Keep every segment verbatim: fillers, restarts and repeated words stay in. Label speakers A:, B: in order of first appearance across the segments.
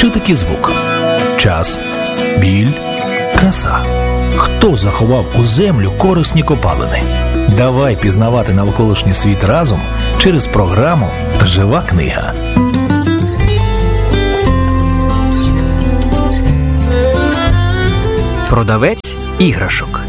A: Шитикий звук, час, біль, краса. Хто заховав у землю корисні копалини? Давай пізнавати навколишній світ разом через програму «Жива книга».
B: Продавець іграшок.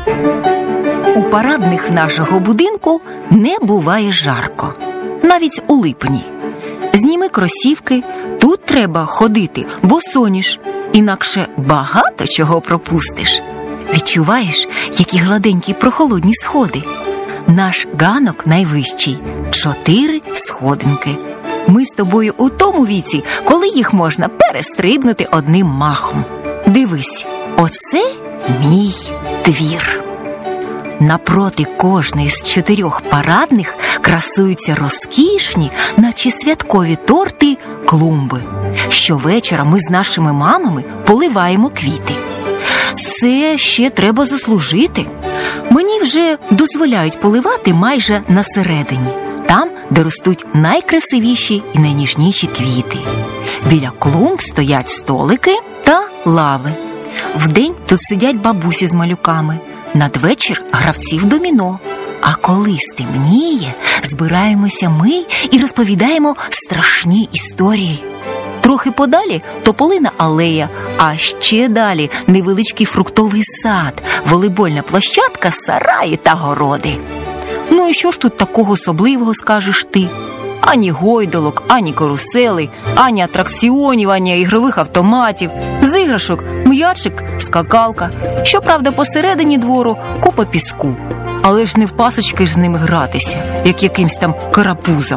C: У парадних нашого будинку не буває жарко. Навіть у липні. Зніми кросівки, тут треба ходити босоніж, інакше багато чого пропустиш. Відчуваєш, які гладенькі прохолодні сходи? Наш ганок найвищий – чотири сходинки. Ми з тобою у тому віці, коли їх можна перестрибнути одним махом. Дивись, оце мій двір. Напроти кожної з чотирьох парадних красуються розкішні, наче святкові торти, клумби. Щовечора ми з нашими мамами поливаємо квіти. Це ще треба заслужити. Мені вже дозволяють поливати майже на середині, там, де ростуть найкрасивіші і найніжніші квіти. Біля клумб стоять столики та лави. Вдень тут сидять бабусі з малюками, надвечір гравці в доміно. А коли стемніє, збираємося ми і розповідаємо страшні історії. Трохи подалі тополина алея, а ще далі невеличкий фруктовий сад, волейбольна площадка, сараї та городи. Ну і що ж тут такого особливого, скажеш ти? Ані гойдолок, ані карусели, ані атракціонів, ані ігрових автоматів. З іграшок м'ячик, скакалка. Щоправда, посередині двору купа піску. Але ж не в пасочки ж з ними гратися, як якимсь там карапузом.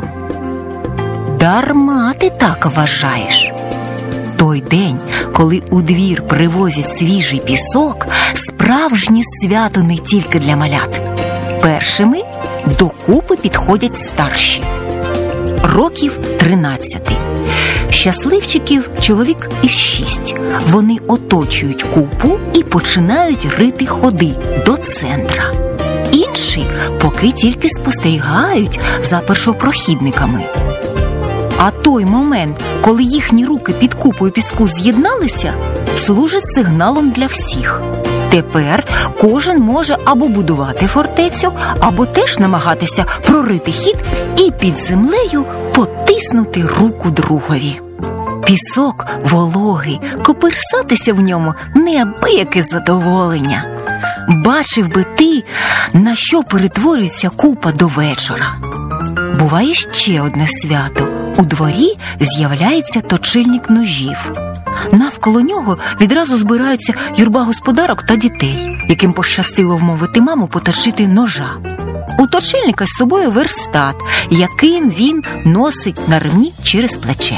C: Дарма ти так вважаєш. Той день, коли у двір привозять свіжий пісок, справжнє свято не тільки для малят. Першими до купи підходять старші. Років тринадцяти. Щасливчиків чоловік із шість. Вони оточують купу і починають рити ходи до центра. Інші поки тільки спостерігають за першопрохідниками. А той момент, коли їхні руки під купою піску з'єдналися, служить сигналом для всіх. Тепер кожен може або будувати фортецю, або теж намагатися прорити хід і під землею потиснути руку другові. Пісок вологий, копирсатися в ньому неабияке задоволення. Бачив би ти, на що перетворюється купа до вечора. Буває ще одне свято. У дворі з'являється точильник ножів. Навколо нього відразу збираються юрба господарок та дітей, яким пощастило вмовити маму поточити ножа. У точильника з собою верстат, яким він носить на ремні через плече.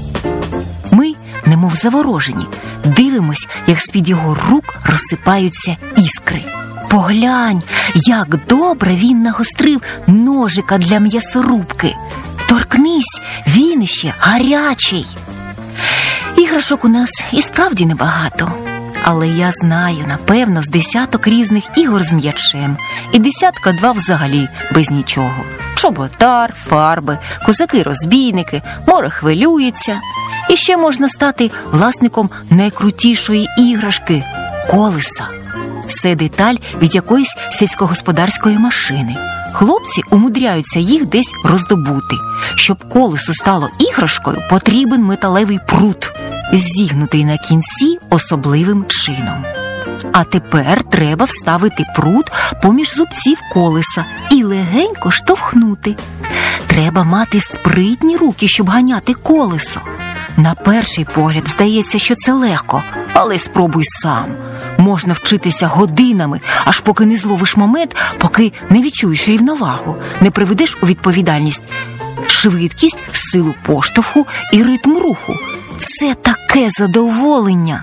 C: Ми, немов заворожені, дивимось, як з-під його рук розсипаються іскри. Поглянь, як добре він нагострив ножика для м'ясорубки. Торкнись, він ще гарячий. Іграшок у нас і справді небагато. Але я знаю, напевно, з десяток різних ігор з м'ячем. І десятка-два взагалі без нічого. Чоботар, фарби, козаки-розбійники, море хвилюється. І ще можна стати власником найкрутішої іграшки – колеса. Це деталь від якоїсь сільськогосподарської машини. Хлопці умудряються їх десь роздобути. Щоб колесо стало іграшкою, потрібен металевий прут, зігнутий на кінці особливим чином. А тепер треба вставити прут поміж зубців колеса і легенько штовхнути. Треба мати спритні руки, щоб ганяти колесо. На перший погляд здається, що це легко, але спробуй сам. Можна вчитися годинами, аж поки не зловиш момент, поки не відчуєш рівновагу, не приведеш у відповідальність швидкість, силу поштовху і ритм руху. Це таке задоволення!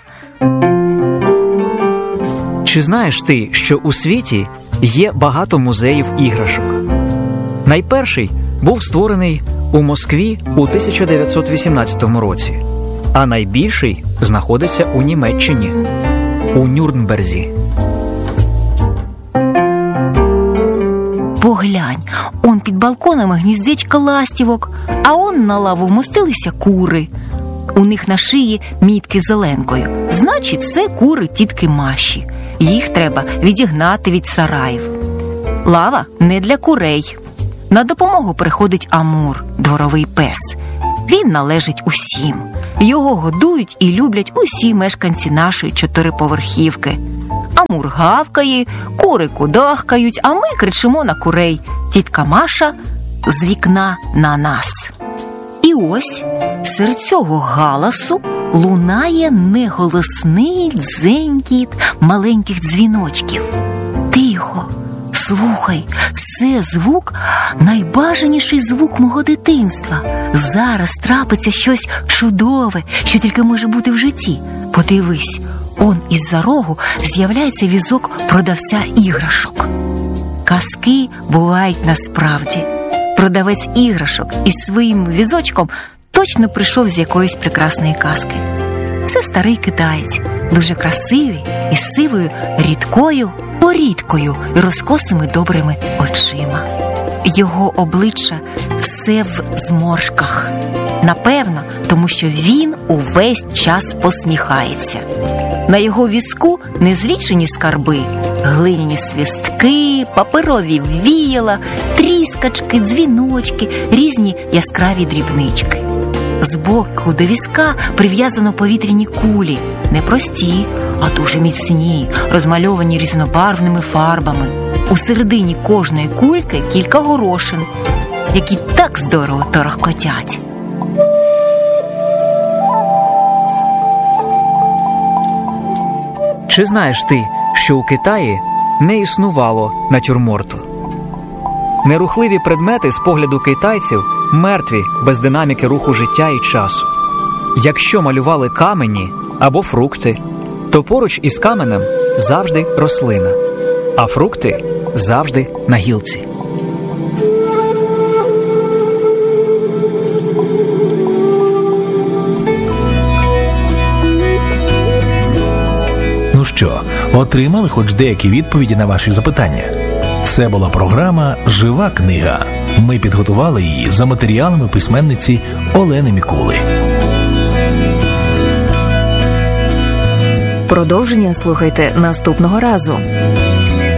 B: Чи знаєш ти, що у світі є багато музеїв іграшок? Найперший був створений у Москві у тисяча дев'ятсот вісімнадцятому році, а найбільший знаходиться у Німеччині, у Нюрнберзі.
C: Поглянь, он під балконами гніздечка ластівок, а он на лаву вмостилися кури. У них на шиї мітки зеленкою. Значить, це кури тітки Маші. Їх треба відігнати від сараїв. Лава не для курей. На допомогу приходить Амур, дворовий пес. Він належить усім. Його годують і люблять усі мешканці нашої чотириповерхівки. Амур гавкає, кури кудахкають, а ми кричимо на курей. Тітка Маша з вікна на нас. І ось серед цього галасу лунає неголосний дзенькіт маленьких дзвіночків. Тихо, слухай, це звук, найбажаніший звук мого дитинства. Зараз трапиться щось чудове, що тільки може бути в житті. Подивись, он із-за рогу з'являється візок продавця іграшок. Казки бувають насправді. Продавець іграшок із своїм візочком точно прийшов з якоїсь прекрасної казки. Це старий китаєць, дуже красивий, із сивою рідкою порідкою і розкосими добрими очима. Його обличчя все в зморшках. Напевно, тому що він увесь час посміхається. На його візку незлічені скарби, глиняні свистки, паперові віяла, тріскачки, дзвіночки, різні яскраві дрібнички. Збоку до візка прив'язано повітряні кулі, не прості, а дуже міцні, розмальовані різнобарвними фарбами. У середині кожної кульки кілька горошин, які так здорово торохкотять.
B: Чи знаєш ти, що у Китаї не існувало натюрморту? Нерухливі предмети з погляду китайців мертві без динаміки руху життя і часу. Якщо малювали камені або фрукти, то поруч із каменем завжди рослина, а фрукти завжди на гілці.
A: Ну що, отримали хоч деякі відповіді на ваші запитання? Це була програма «Жива книга». Ми підготували її за матеріалами письменниці Олени Мікули.
D: Продовження слухайте наступного разу.